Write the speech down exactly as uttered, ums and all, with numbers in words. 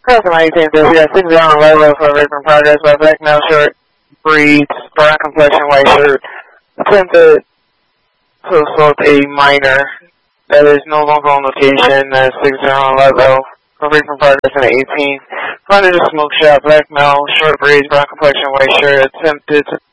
Crossing eighteenth, we got six zero level for Rickman Progress by Black Male Short Breeds, brown complexion, white shirt. Attempted to assault a minor that is no longer on location. That's six zero level for Rickman Progress in the eighteenth. Front of the smoke shop, black male, short breeds, brown complexion, white shirt. Attempted to